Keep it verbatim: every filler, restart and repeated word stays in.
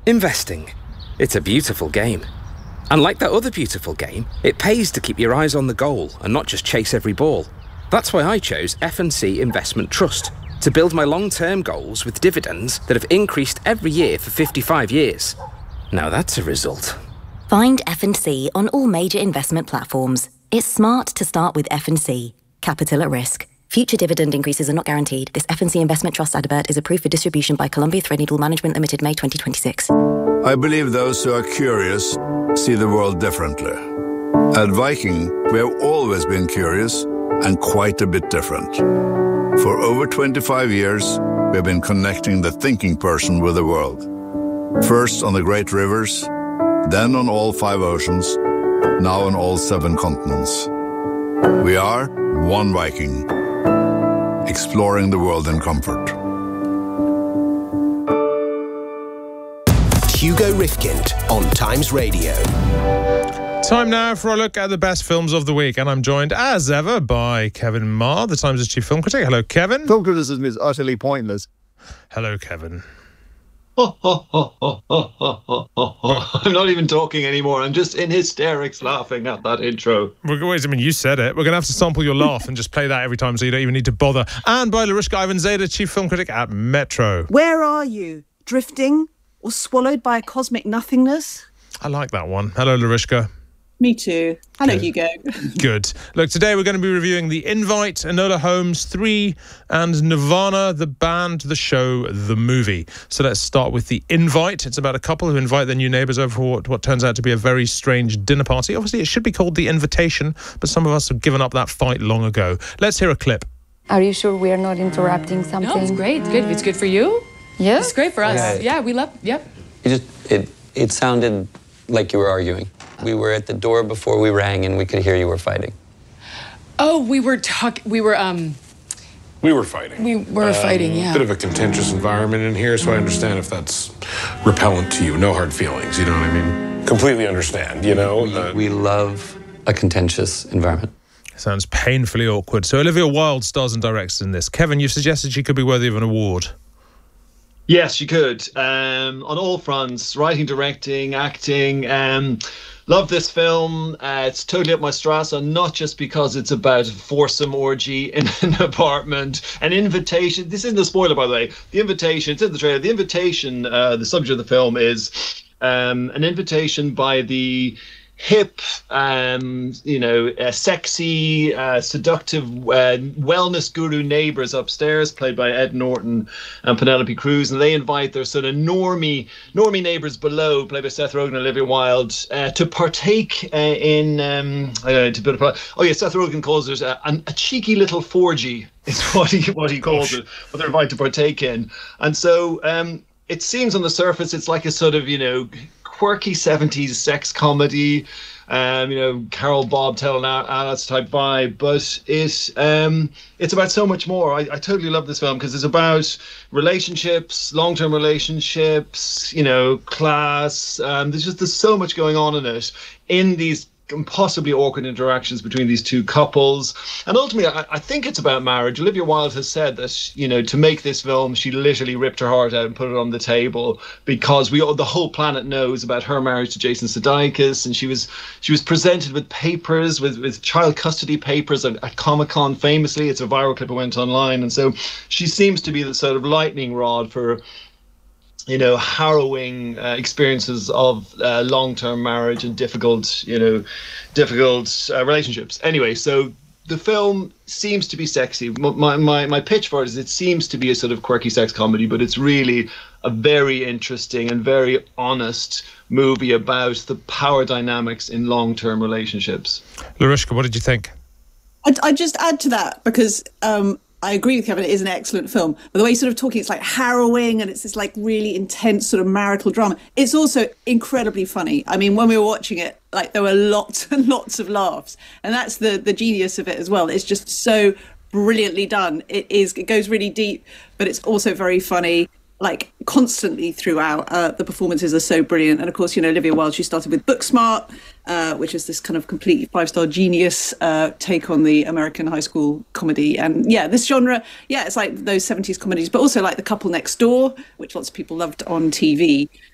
Investing. It's a beautiful game. And like that other beautiful game, it pays to keep your eyes on the goal and not just chase every ball. That's why I chose F and C Investment Trust, to build my long-term goals with dividends that have increased every year for fifty-five years. Now that's a result. Find F and C on all major investment platforms. It's smart to start with F and C. Capital at risk. Future dividend increases are not guaranteed. This F and C Investment Trust advert is approved for distribution by Columbia Threadneedle Management Limited, May twenty twenty-six. I believe those who are curious see the world differently. At Viking, we have always been curious and quite a bit different. For over twenty-five years, we have been connecting the thinking person with the world. First on the great rivers, then on all five oceans, now on all seven continents. We are one Viking, exploring the world in comfort. Hugo Rifkind on Times Radio. Time now for a look at the best films of the week, and I'm joined as ever by Kevin Marr, the Times' chief film critic. Hello, Kevin. Film criticism is utterly pointless. Hello, Kevin. Oh, oh, oh, oh, oh, oh, oh, oh. I'm not even talking anymore. I'm just in hysterics laughing at that intro. We're, wait, I mean, you said it. We're going to have to sample your laugh and just play that every time so you don't even need to bother. And by Larishka Ivanzadeh, chief film critic at Metro. Where are you? Drifting or swallowed by a cosmic nothingness? I like that one. Hello, Larishka. Me too. Hello, Hugo. Good. Look, today we're going to be reviewing The Invite, Enola Holmes three, and Nirvana, the band, the show, the movie. So let's start with The Invite. It's about a couple who invite their new neighbours over for what, what turns out to be a very strange dinner party. Obviously, it should be called The Invitation, but some of us have given up that fight long ago. Let's hear a clip. Are you sure we are not interrupting something? No, it's great. It's good. It's good for you. Yeah? It's great for us. Yeah, yeah we love, yep. It just, it, it sounded like you were arguing. We were at the door before we rang and we could hear you were fighting. Oh, we were talking, we were, um... We were fighting. We were um, fighting, yeah. A bit of a contentious environment in here, so I understand if that's repellent to you. No hard feelings, you know what I mean? Completely understand, you know? We, uh, we love a contentious environment. Sounds painfully awkward. So Olivia Wilde stars and directs in this. Kevin, you've suggested she could be worthy of an award. Yes, she could. Um, on all fronts, writing, directing, acting. Um, love this film. Uh, it's totally up my strasse, and not just because it's about a foursome orgy in an apartment. An invitation. This isn't a spoiler, by the way. The invitation, it's in the trailer. The invitation, uh, the subject of the film is um, an invitation by the hip, um, you know, uh, sexy, uh, seductive uh, wellness guru neighbours upstairs, played by Ed Norton and Penelope Cruz, and they invite their sort of normie, normie neighbours below, played by Seth Rogen and Olivia Wilde, uh, to partake uh, in. Um, I don't know, to put a, oh yeah, Seth Rogen calls it a, a cheeky little forgy, is what he what he calls Gosh. it. What they're invited to partake in, and so um, it seems on the surface it's like a sort of, you know, quirky seventies sex comedy, um, you know, Carol Bob Telenatas type vibe, but it um, it's about so much more. I, I totally love this film because it's about relationships, long-term relationships, you know, class. Um, there's just there's so much going on in it, in these impossibly awkward interactions between these two couples, and ultimately I, I think it's about marriage. Olivia Wilde has said that, you know, to make this film she literally ripped her heart out and put it on the table because we all, the whole planet knows about her marriage to Jason Sudeikis, and she was she was presented with papers, with, with child custody papers at, at Comic-Con famously. It's a viral clip that went online, and so she seems to be the sort of lightning rod for, you know, harrowing uh, experiences of uh, long-term marriage and difficult, you know, difficult uh, relationships. Anyway, so the film seems to be sexy. My, my my pitch for it is it seems to be a sort of quirky sex comedy, but it's really a very interesting and very honest movie about the power dynamics in long-term relationships. Larishka, what did you think? I'd, I'd just add to that because um, I agree with Kevin, it is an excellent film. But the way you're sort of talking, it's like harrowing and it's this like really intense sort of marital drama. It's also incredibly funny. I mean, when we were watching it, like there were lots and lots of laughs. And that's the the genius of it as well. It's just so brilliantly done. It is, it goes really deep, but it's also very funny. Like constantly throughout, uh, the performances are so brilliant. And of course, you know, Olivia Wilde, she started with Booksmart, uh, which is this kind of complete five-star genius uh, take on the American high school comedy. And yeah, this genre, yeah, it's like those seventies comedies, but also like The Couple Next Door, which lots of people loved on T V.